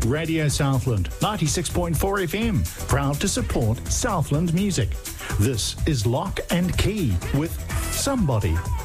Radio Southland, 96.4 FM, proud to support Southland music. This is Lock and Key with Somebody.